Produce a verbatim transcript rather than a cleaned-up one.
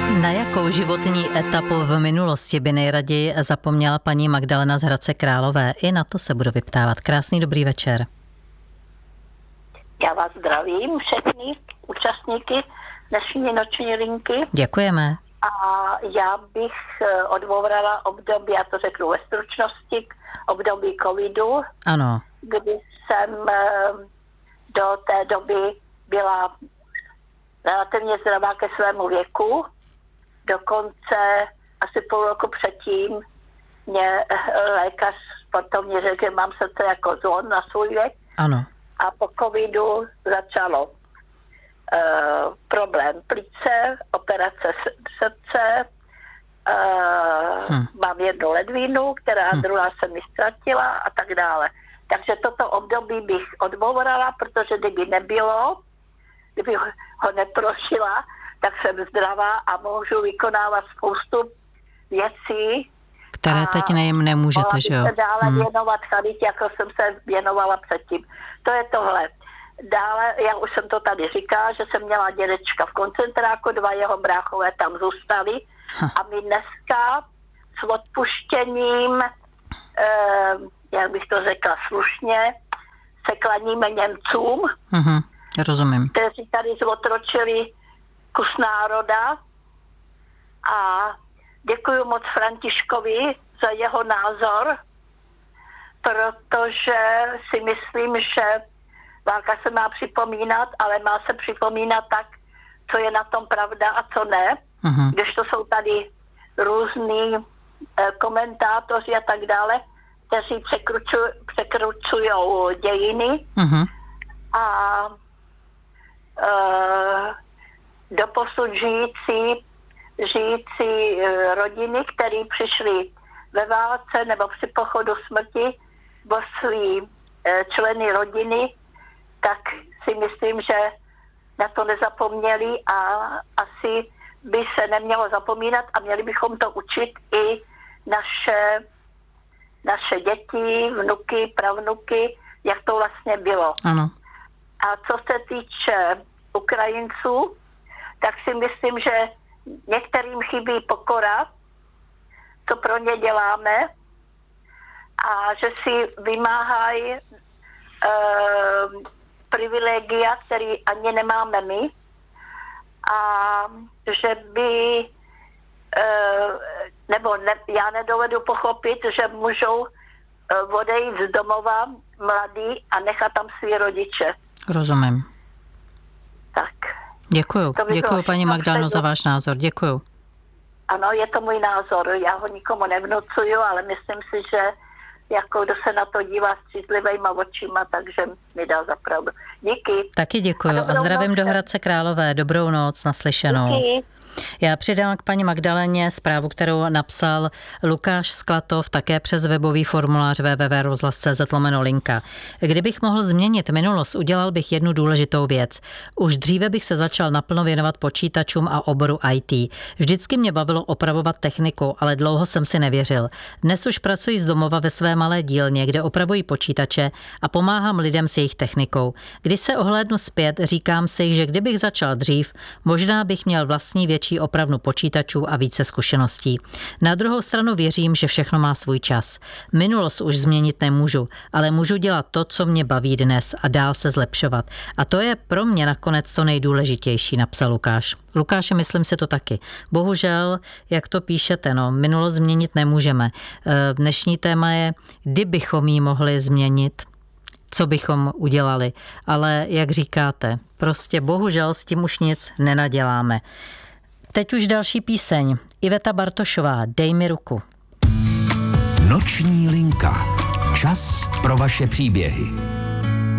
Na jakou životní etapu v minulosti by nejraději zapomněla paní Magdalena z Hradce Králové? I na to se budu vyptávat. Krásný dobrý večer. Já vás zdravím, všechny účastníky dnešní noční linky. Děkujeme. A já bych odbourala období, já to řeknu ve stručnosti, období covidu. Ano. Kdy jsem do té doby byla relativně zdravá ke svému věku. Dokonce asi půl roku předtím mě lékař sportovně řekl, že mám srdce jako zvon na svůj věk. Ano. A po covidu začalo uh, problém plíce, operace srdce, uh, hm. mám jednu ledvinu, která hm. druhá se mi ztratila a tak dále. Takže toto období bych odbourala, protože kdyby nebylo, kdyby ho neprošila, tak jsem zdravá a můžu vykonávat spoustu věcí. Které teď nejim nemůžete, že jo? Se dále hmm. věnovat charitě, jako jsem se věnovala předtím. To je tohle. Dále, já už jsem to tady říkala, že jsem měla dědečka v koncentráku, dva jeho bráchové tam zůstali ha. a my dneska s odpuštěním, eh, jak bych to řekla slušně, se klaníme Němcům, mm-hmm. rozumím. Kteří tady zotročili kus národa a děkuji moc Františkovi za jeho názor, protože si myslím, že válka se má připomínat, ale má se připomínat tak, co je na tom pravda a co ne. Uh-huh. Když to jsou tady různí eh, komentátoři a tak dále, kteří překrucují dějiny uh-huh. a eh, doposud žijící žijící rodiny, které přišly ve válce nebo při pochodu smrti o svý členy rodiny, tak si myslím, že na to nezapomněli a asi by se nemělo zapomínat a měli bychom to učit i naše, naše děti, vnuky, pravnuky, jak to vlastně bylo. Ano. A co se týče Ukrajinců, tak si myslím, že některým chybí pokora, co pro ně děláme a že si vymáhají e, privilegia, které ani nemáme my a že by e, nebo ne, já nedovedu pochopit, že můžou e, odejít z domova mladí a nechat tam svý rodiče. Rozumím. Tak. Děkuju. Děkuju paní Magdaleno za váš názor. Děkuju. Ano, je to můj názor. Já ho nikomu nevnucuju, ale myslím si, že jako kdo se na to dívá střízlivejma očima, takže mi dá za pravdu. Díky. Taky děkuju a, a zdravím do Hradce Králové. Dobrou noc, naslyšenou. Díky. Já přidám k paní Magdaleně zprávu, kterou napsal Lukáš Sklatov také přes webový formulář w w w tečka rozhlas tečka c z lomeno linka. Kdybych mohl změnit minulost, udělal bych jednu důležitou věc. Už dříve bych se začal naplno věnovat počítačům a oboru í té. Vždycky mě bavilo opravovat techniku, ale dlouho jsem si nevěřil. Dnes už pracuji z domova ve své malé dílně, kde opravuji počítače a pomáhám lidem s jejich technikou. Když se ohlédnu zpět, říkám si, že kdybych začal dřív, možná bych měl vlastní větší opravnu počítačů a více zkušeností. Na druhou stranu věřím, že všechno má svůj čas. Minulost už změnit nemůžu, ale můžu dělat to, co mě baví dnes a dál se zlepšovat. A to je pro mě nakonec to nejdůležitější, napsal Lukáš. Lukáši, myslím si to taky. Bohužel, jak to píšete, no, minulost změnit nemůžeme. Dnešní téma je, kdybychom ji mohli změnit, co bychom udělali. Ale jak říkáte, prostě bohužel s tím už nic nenaděláme. Teď už další píseň. Iveta Bartošová, Dej mi ruku. Noční linka. Čas pro vaše příběhy.